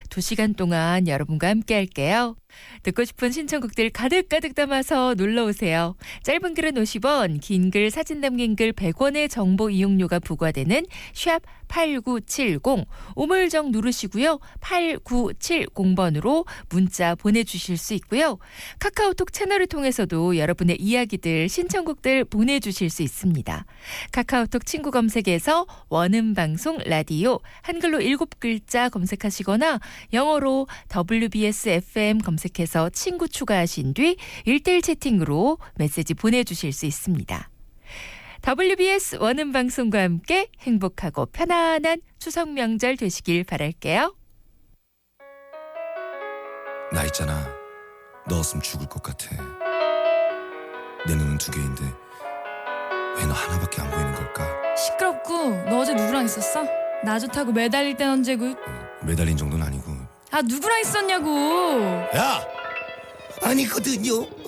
2시간 동안 여러분과 함께 할게요. 듣고 싶은 신청곡들 가득가득 담아서 놀러오세요. 짧은 글은 50원, 긴 글 사진 담긴 글 100원의 정보 이용료가 부과되는 샵 8970 우물정 누르시고요. 8970번으로 문자 보내주실 수 있고요. 카카오톡 채널을 통해서도 여러분의 이야기들, 신청곡들 보내주실 수 있습니다. 카카오톡 친구 검색에서 원음방송 라디오 한글로 7글자 검색하시거나 영어로 WBS FM 검색해서 친구 추가하신 뒤 1:1 채팅으로 메시지 보내주실 수 있습니다. WBS 원음방송과 함께 행복하고 편안한 추석 명절 되시길 바랄게요. 나 있잖아. 너 없으면 죽을 것 같아. 내 눈은 2개인데 왜 너 하나밖에 안 보이는 걸까? 시끄럽고 너 어제 누구랑 있었어? 나 좋다고 매달릴 땐 언제고? 매달린 정도는 아니고. 아 누구랑 있었냐고. 야! 아니거든요.